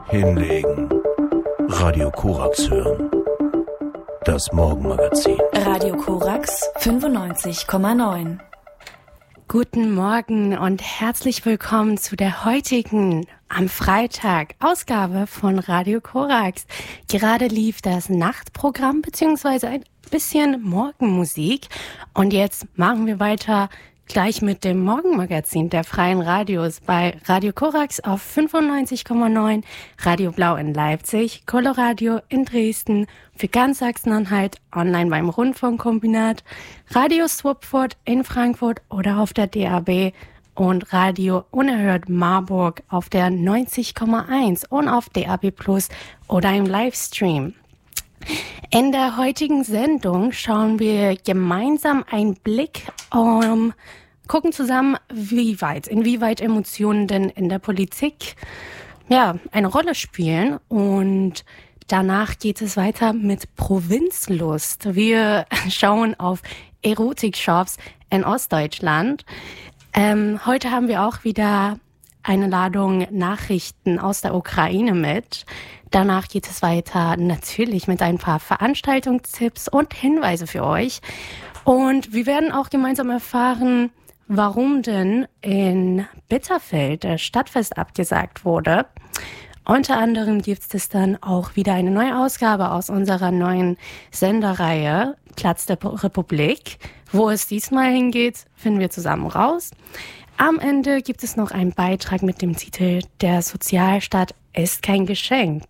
Hinlegen. Radio Korax hören. Das Morgenmagazin. Radio Korax 95,9. Guten Morgen und herzlich willkommen zu der heutigen, am Freitag, Ausgabe von Radio Korax. Gerade lief das Nachtprogramm bzw. ein bisschen Morgenmusik und jetzt machen wir weiter gleich mit dem Morgenmagazin der Freien Radios bei Radio Korax auf 95,9, Radio Blau in Leipzig, Coloradio in Dresden, für ganz Sachsen-Anhalt, online beim Rundfunkkombinat, Radio Swapford in Frankfurt oder auf der DAB und Radio Unerhört Marburg auf der 90,1 und auf DAB Plus oder im Livestream. In der heutigen Sendung schauen wir gemeinsam einen Blick, gucken zusammen, inwieweit Emotionen denn in der Politik eine Rolle spielen, und danach geht es weiter mit Provinzlust. Wir schauen auf Erotikshops in Ostdeutschland. Heute haben wir auch wieder eine Ladung Nachrichten aus der Ukraine mit. Danach geht es weiter natürlich mit ein paar Veranstaltungstipps und Hinweise für euch. Und wir werden auch gemeinsam erfahren, warum denn in Bitterfeld das Stadtfest abgesagt wurde. Unter anderem gibt es dann auch wieder eine neue Ausgabe aus unserer neuen Sendereihe Platz der Republik. Wo es diesmal hingeht, finden wir zusammen raus. Am Ende gibt es noch einen Beitrag mit dem Titel Der Sozialstaat ist kein Geschenk.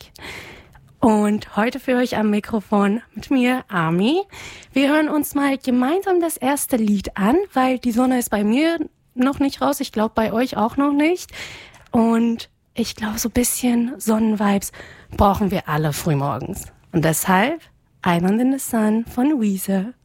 Und heute für euch am Mikrofon mit mir, Ami. Wir hören uns mal gemeinsam das erste Lied an, weil die Sonne ist bei mir noch nicht raus. Ich glaube, bei euch auch noch nicht. Und ich glaube, so ein bisschen Sonnenvibes brauchen wir alle frühmorgens. Und deshalb Island in the Sun von Weezer.